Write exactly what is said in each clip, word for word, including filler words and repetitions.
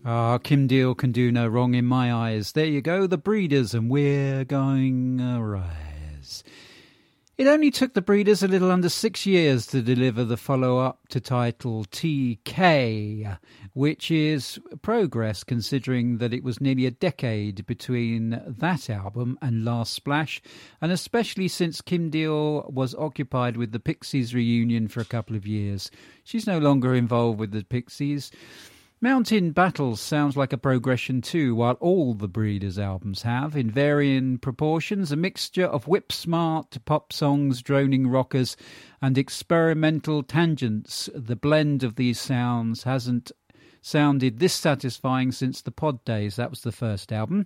Ah, Kim Deal can do no wrong in my eyes. There you go, the Breeders, and We're Going to Rise. It only took the Breeders a little under six years to deliver the follow-up to title T K, which is progress considering that it was nearly a decade between that album and Last Splash, and especially since Kim Deal was occupied with the Pixies reunion for a couple of years. She's no longer involved with the Pixies. Mountain Battles sounds like a progression too, while all the Breeders albums have, in varying proportions, a mixture of whip-smart pop songs, droning rockers, and experimental tangents. The blend of these sounds hasn't sounded this satisfying since the Pod days. That was the first album.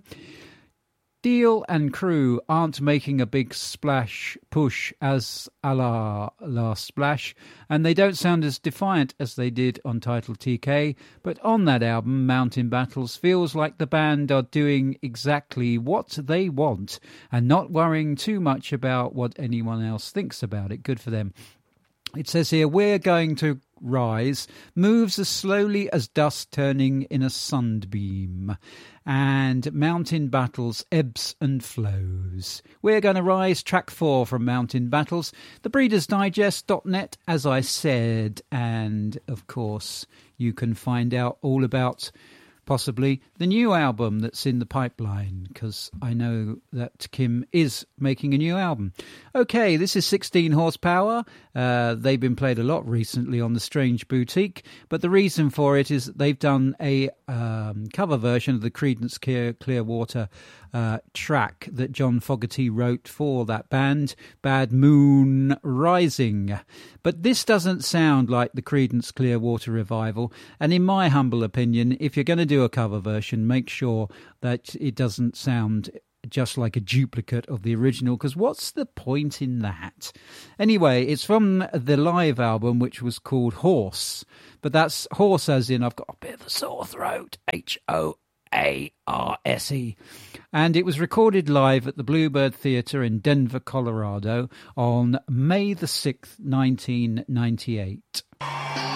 Deal and crew aren't making a big splash push as a la Last Splash, and they don't sound as defiant as they did on title T K, but on that album, Mountain Battles, feels like the band are doing exactly what they want and not worrying too much about what anyone else thinks about it. Good for them. It says here, We're Going to Rise moves as slowly as dust turning in a sunbeam, and Mountain Battles ebbs and flows. We're Going to Rise, track four from Mountain Battles, the breeders digest dot net, as I said, and of course you can find out all about possibly the new album that's in the pipeline, because I know that Kim is making a new album. Okay, this is sixteen Horsepower. Uh, they've been played a lot recently on the Strange Boutique, but the reason for it is that they've done a um, cover version of the Creedence Clear, Clearwater uh, track that John Fogerty wrote for that band, Bad Moon Rising. But this doesn't sound like the Creedence Clearwater revival, and in my humble opinion, if you're going to do a cover version, make sure that it doesn't sound just like a duplicate of the original, because what's the point in that? Anyway, it's from the live album, which was called Horse, but that's horse as in I've got a bit of a sore throat, H O A R S E, and it was recorded live at the Bluebird Theatre in Denver, Colorado on May the sixth, nineteen ninety-eight.